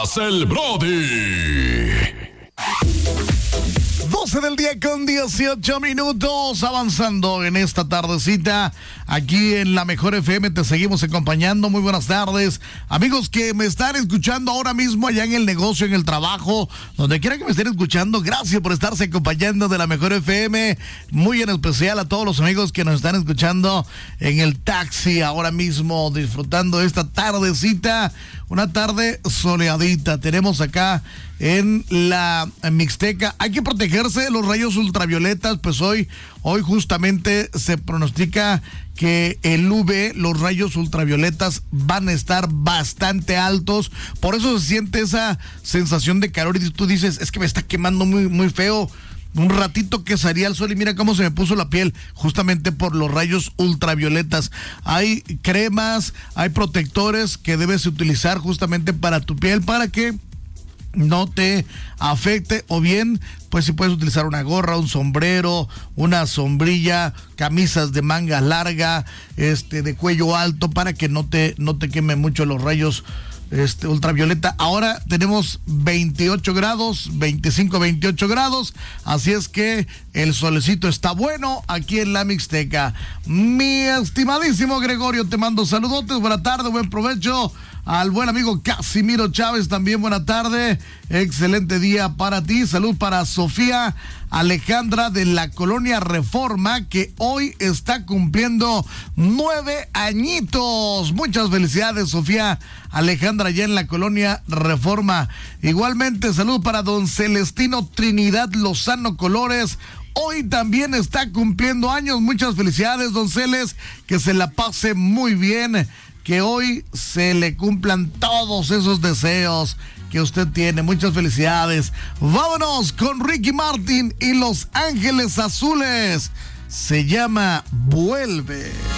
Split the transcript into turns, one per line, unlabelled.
El Brody. 12 del día con 18 minutos, avanzando en esta tardecita aquí en la Mejor FM. Te seguimos acompañando. Muy buenas tardes, amigos que me están escuchando ahora mismo allá en el negocio, en el trabajo, donde quiera que me estén escuchando. Gracias por estarse acompañando de la Mejor FM. Muy en especial a todos los amigos que nos están escuchando en el taxi ahora mismo, disfrutando de esta tardecita, una tarde soleadita. Tenemos acá en la Mixteca. Hay que protegerse de los rayos ultravioletas, pues hoy justamente se pronostica que el UV, los rayos ultravioletas, van a estar bastante altos. Por eso se siente esa sensación de calor y tú dices, es que me está quemando muy, muy feo. Un ratito que salía el sol y mira cómo se me puso la piel, justamente por los rayos ultravioletas. Hay cremas, hay protectores que debes utilizar justamente para tu piel, para que no te afecte, o bien pues si puedes utilizar una gorra, un sombrero, una sombrilla, camisas de manga larga, de cuello alto, para que no te queme mucho los rayos ultravioleta. Ahora tenemos 28 grados, 25, 28 grados, así es que el solecito está bueno aquí en la Mixteca. Mi estimadísimo Gregorio, te mando saludotes, buena tarde, buen provecho. Al buen amigo Casimiro Chávez también, buena tarde, excelente día para ti. Salud para Sofía Alejandra de la Colonia Reforma, que hoy está cumpliendo 9 añitos. Muchas felicidades, Sofía Alejandra, allá en la Colonia Reforma. Igualmente, salud para don Celestino Trinidad Lozano Colores. Hoy también está cumpliendo años. Muchas felicidades, don Celes, que se la pase muy bien, que hoy se le cumplan todos esos deseos que usted tiene. Muchas felicidades. Vámonos con Ricky Martin y Los Ángeles Azules. Se llama Vuelve.